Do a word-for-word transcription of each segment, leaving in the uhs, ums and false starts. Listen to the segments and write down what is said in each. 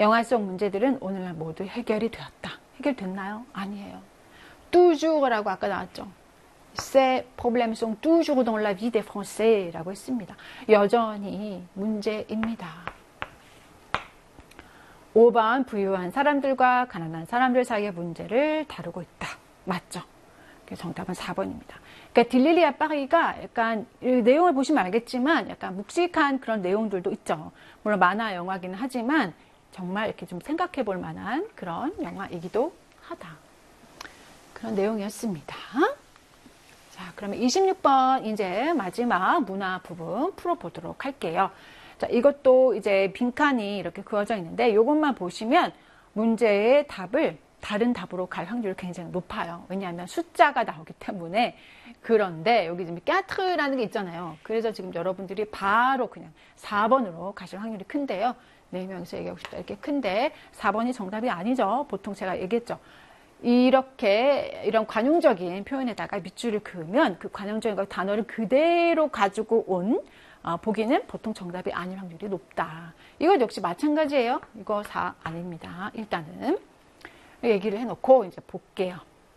영화 속 문제들은 오늘날 모두 해결이 되었다. 해결됐나요? 아니에요. toujours 라고 아까 나왔죠. Ces problèmes sont toujours dans la vie des Français 라고 했습니다. 여전히 문제입니다. 오 번 부유한 사람들과 가난한 사람들 사이의 문제를 다루고 있다. 맞죠? 정답은 사 번입니다. 그러니까 딜리리아 파리가 약간 내용을 보시면 알겠지만 약간 묵직한 그런 내용들도 있죠. 물론 만화 영화기는 하지만 정말 이렇게 좀 생각해 볼 만한 그런 영화이기도 하다. 그런 내용이었습니다. 자, 그러면 이십육 번 이제 마지막 문화 부분 풀어보도록 할게요. 자, 이것도 이제 빈칸이 이렇게 그어져 있는데 이것만 보시면 문제의 답을 다른 답으로 갈 확률이 굉장히 높아요. 왜냐하면 숫자가 나오기 때문에. 그런데 여기 지금 까트라는 게 있잖아요. 그래서 지금 여러분들이 바로 그냥 사 번으로 가실 확률이 큰데요. 네 명이서 얘기하고 싶다 이렇게 큰데 사 번이 정답이 아니죠. 보통 제가 얘기했죠. 이렇게 이런 관용적인 표현에다가 밑줄을 그으면 그 관용적인 단어를 그대로 가지고 온 어, 보기는 보통 정답이 아닐 확률이 높다. 이것 역시 마찬가지예요. 이거 사 아닙니다. 일단은 얘기를 해놓고 이제 볼게요.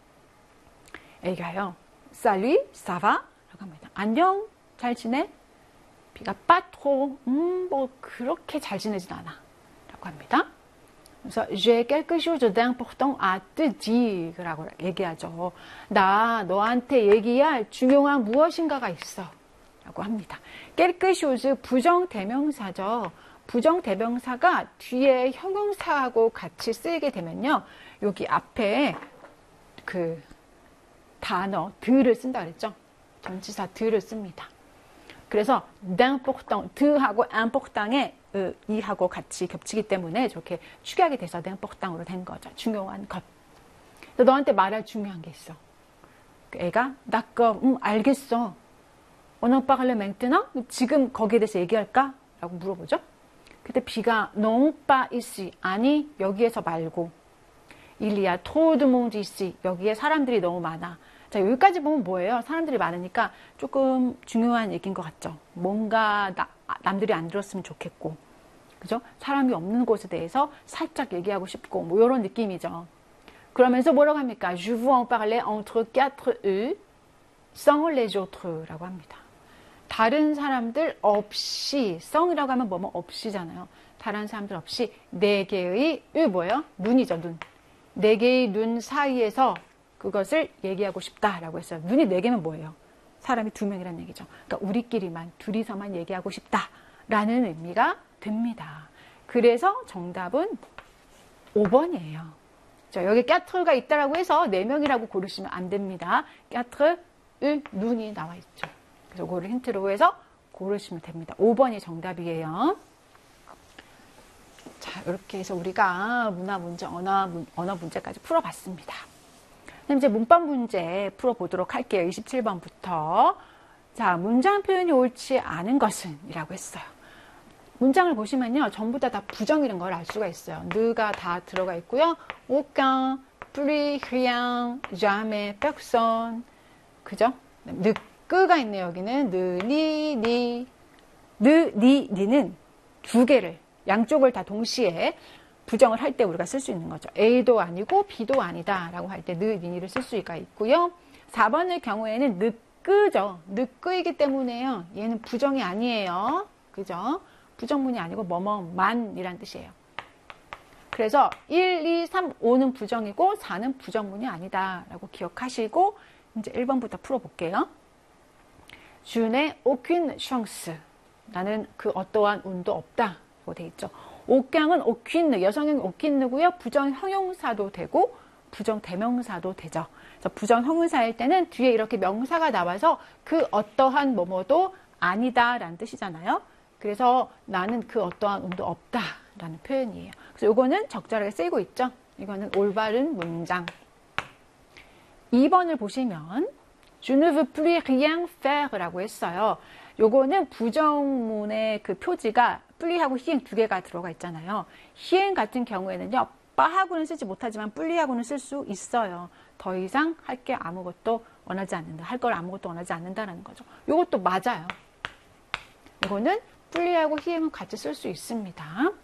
얘가요. Salut, ça va? 라고 합니다. 안녕, 잘 지내? 비가 pas trop, 음, 뭐 그렇게 잘 지내진 않아. 라고 합니다. 그래서 j'ai quelque chose d'important à te dire 라고 얘기하죠. 나 너한테 얘기할 중요한 무엇인가가 있어. 라고 합니다. quelque chose 부정대명사죠. 부정대명사가 뒤에 형용사하고 같이 쓰이게 되면요. 여기 앞에 그 단어 드를 쓴다 그랬죠. 전치사 드를 씁니다. 그래서 d'important, 드하고 important의 이하고 같이 겹치기 때문에 저렇게 축약이 돼서 d'important으로 된 거죠. 중요한 것. 너한테 말할 중요한 게 있어. 애가 d'accord, 응, 알겠어. On en parle maintenant? 지금 거기에 대해서 얘기할까? 라고 물어보죠. 그때 비가 non pas ici, 아니 여기에서 말고 il y a trop de monde ici, 여기에 사람들이 너무 많아. 자, 여기까지 보면 뭐예요? 사람들이 많으니까 조금 중요한 얘기인 것 같죠. 뭔가 나, 남들이 안 들었으면 좋겠고, 그죠? 사람이 없는 곳에 대해서 살짝 얘기하고 싶고, 뭐 이런 느낌이죠. 그러면서 뭐라고 합니까? Je veux en parler entre quatre eux, sans les autres 라고 합니다. 다른 사람들 없이, 성이라고 하면 뭐뭐 없이잖아요. 다른 사람들 없이 네 개의 의 뭐예요? 눈이죠, 눈. 네 개의 눈 사이에서 그것을 얘기하고 싶다라고 했어요. 눈이 네 개면 뭐예요? 사람이 두 명이라는 얘기죠. 그러니까 우리끼리만, 둘이서만 얘기하고 싶다라는 의미가 됩니다. 그래서 정답은 오 번이에요. 자, 여기 까트가 있다라고 해서 네 명이라고 고르시면 안 됩니다. 까트의 눈이 나와 있죠. 그래서 그거를 힌트로 해서 고르시면 됩니다. 오 번이 정답이에요. 자, 이렇게 해서 우리가 문화 문제, 언어, 언어 문제까지 풀어봤습니다. 그럼 이제 문법 문제 풀어보도록 할게요. 이십칠 번부터. 자, 문장 표현이 옳지 않은 것은 이라고 했어요. 문장을 보시면요. 전부 다 다 부정이라는 걸 알 수가 있어요. 느가 다 들어가 있고요. aucun, plus, rien, jamais, personne. 그죠? 느, 끄가 있네요. 여기는 느, 니, 니. 느, 니, 니는 두 개를, 양쪽을 다 동시에 부정을 할 때 우리가 쓸 수 있는 거죠. A도 아니고 B도 아니다 라고 할 때 느, 니를 쓸 수가 있고요. 사 번의 경우에는 느끄죠. 느끄이기 때문에요. 얘는 부정이 아니에요. 그죠? 부정문이 아니고 뭐뭐만이란 뜻이에요. 그래서 일, 이, 삼, 오는 부정이고 사는 부정문이 아니다 라고 기억하시고 이제 일 번부터 풀어볼게요. Je n'ai aucune chance. 나는 그 어떠한 운도 없다 라고 돼 있죠. 옥강은 오퀸느, 여성형 오퀸느고요. 부정 형용사도 되고 부정 대명사도 되죠. 그래서 부정 형용사일 때는 뒤에 이렇게 명사가 나와서 그 어떠한 뭐뭐도 아니다라는 뜻이잖아요. 그래서 나는 그 어떠한 운도 없다라는 표현이에요. 그래서 이거는 적절하게 쓰이고 있죠. 이거는 올바른 문장. 이 번을 보시면 Je ne veux plus rien faire라고 했어요. 요거는 부정문의 그 표지가 플리하고 히행 두 개가 들어가 있잖아요. 히행 같은 경우에는요. 빠하고는 쓰지 못하지만 플리하고는 쓸 수 있어요. 더 이상 할 게 아무것도 원하지 않는다. 할 걸 아무것도 원하지 않는다라는 거죠. 요것도 맞아요. 이거는 플리하고 히행은 같이 쓸 수 있습니다.